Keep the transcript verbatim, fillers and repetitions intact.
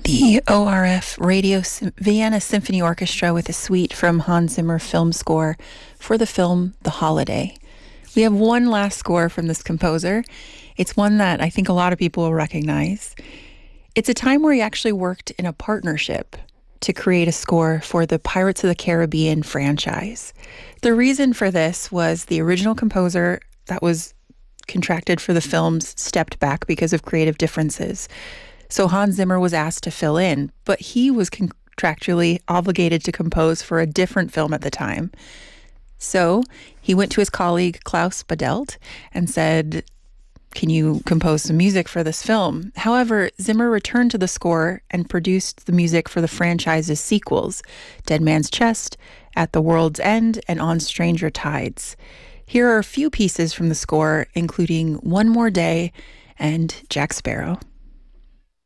The O R F Radio Sym- Vienna Symphony Orchestra with a suite from Hans Zimmer film score for the film The Holiday. We have one last score from this composer. It's one that I think a lot of people will recognize. It's a time where he actually worked in a partnership to create a score for the Pirates of the Caribbean franchise. The reason for this was the original composer that was contracted for the films stepped back because of creative differences. So Hans Zimmer was asked to fill in, but he was contractually obligated to compose for a different film at the time. So he went to his colleague Klaus Badelt and said, "Can you compose some music for this film?" However, Zimmer returned to the score and produced the music for the franchise's sequels, Dead Man's Chest, At the World's End, and On Stranger Tides. Here are a few pieces from the score, including One More Day and Jack Sparrow.